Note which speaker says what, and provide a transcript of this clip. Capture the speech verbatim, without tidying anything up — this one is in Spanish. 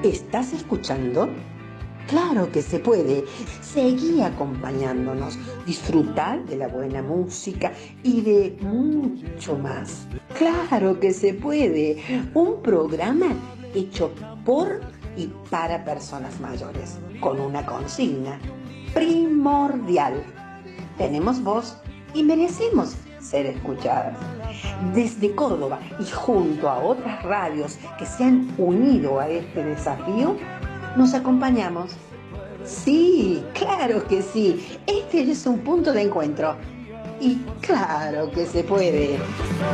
Speaker 1: ¿Estás escuchando? Claro que se puede. Seguí acompañándonos. Disfrutar de la buena música y de mucho más. Claro que se puede. Un programa hecho por y para personas mayores, con una consigna primordial. Tenemos voz y merecemos ser escuchadas. Desde Córdoba y junto a otras radios que se han unido a este desafío, nos acompañamos. Sí, claro que sí. Este es un punto de encuentro. Y claro que se puede.